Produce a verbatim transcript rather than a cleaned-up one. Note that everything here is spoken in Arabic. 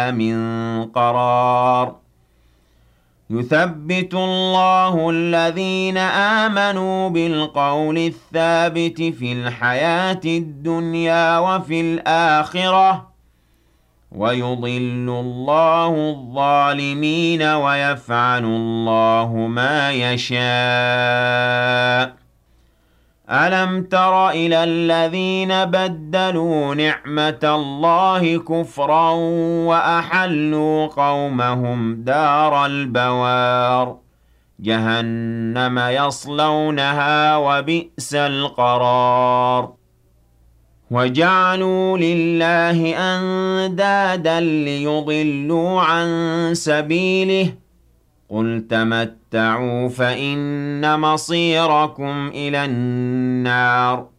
من قرار يثبت الله الذين آمنوا بالقول الثابت في الحياة الدنيا وفي الآخرة ويضل الله الظالمين ويفعل الله ما يشاء ألم تر إلى الذين بدلوا نعمة الله كفرا وأحلوا قومهم دار البوار جهنم يصلونها وبئس القرار وجعلوا لله أندادا ليضلوا عن سبيله قل تمتعوا فإن مصيركم إلى النار